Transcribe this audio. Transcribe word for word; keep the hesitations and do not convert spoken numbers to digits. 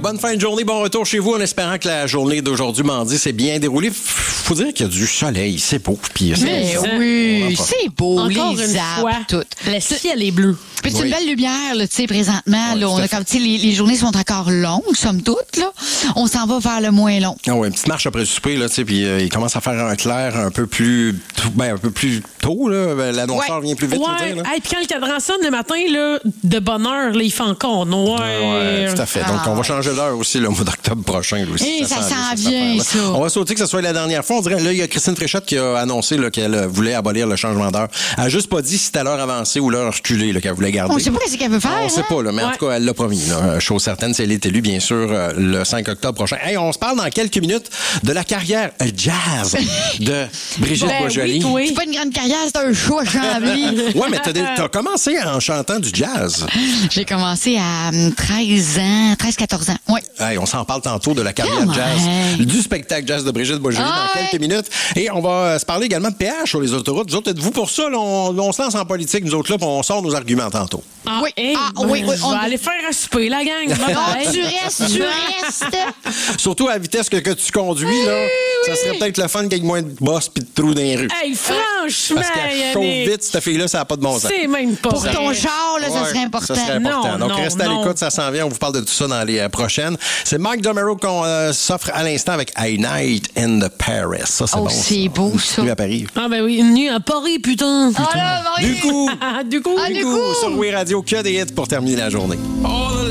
bonne fin de journée, bon retour chez vous en espérant que la journée d'aujourd'hui, mardi, s'est bien déroulée. Faut dire qu'il y a du soleil, c'est beau. Puis c'est Mais bon. oui, c'est beau, Encore les une arbres, fois, tout. le ciel est bleu. Puis c'est Oui. une belle lumière, là, tu sais, présentement. Oui, Là, on tout à a comme, tu sais, les, les journées sont encore longues, somme toute, là. On s'en va vers le moins long. Ah ouais, une petite marche après le souper, là, tu sais, puis euh, il commence à faire un clair un peu plus, ben, un peu plus tôt, là. Ben, la noirceur Ouais. vient plus vite, je veux Ouais. dire, là. Hey, puis quand le cadran sonne le matin, là, de bonne heure, là, il fait encore noir. Ouais, tout à fait. Donc, on va changer l'heure aussi le mois d'octobre prochain. Là, aussi. Hey, ça sent s'en cette vient, affaire-là. ça. On va sauter que ce soit la dernière fois. On dirait, là, il y a Christine Fréchette qui a annoncé là, qu'elle euh, voulait abolir le changement d'heure. Elle n'a juste pas dit si c'était à l'heure avancée ou l'heure reculée là, qu'elle voulait garder. On ne sait pas ce qu'elle veut faire. On ne sait hein? pas, là, mais en Ouais. tout cas, elle l'a promis. Là. Chose certaine, si elle est élue, bien sûr, euh, le cinq octobre prochain. Hey, on se parle dans quelques minutes de la carrière euh, jazz de Brigitte Ben Boisjoli. oui, toi. C'est pas une grande carrière, c'est un show à Chambly. Ouais, mais t'as, t'as commencé en chantant du jazz. J'ai commencé à hum, treize ans, treize quatorze ans. Oui. Hey, on s'en parle tantôt de la carrière Come jazz, on. du spectacle jazz de Brigitte Boisjoli Ah dans ouais. quelques minutes. Et on va euh, se parler également de péage sur les autoroutes. Vous autres, êtes-vous pour ça? Là, on, on se lance en politique, nous autres, là, puis on sort nos arguments tantôt. Ah, Oui. hey, Ah, ben, oui, oui, je on- vais aller faire un souper, la gang. Bye Non, bye. tu restes, tu restes. Surtout à la vitesse que, que tu conduis, là, ça serait peut-être le fun qu'il y ait moins de bosses puis de trous dans les rues. Hey, franchement, Parce qu'elle chauffe Yannick, vite, cette fille-là, ça n'a pas de bon sens. c'est même pas Pour vrai. ton char, là, ça Ouais, serait important. Ça serait important. Non, Donc, non, restez à non. l'écoute, ça s'en vient. On vous parle de tout ça dans les euh, prochaines. C'est Mike Domero qu'on euh, s'offre à l'instant avec A Night in the Paris. Ça, c'est Oh, bon. c'est beau, ça. Lui à Paris. Ah ben oui, une nuit à Paris, putain. Ah là, Du coup, Ah, du coup. Ah, du du coup, coup. sur Oui Radio, que des hits pour terminer la journée.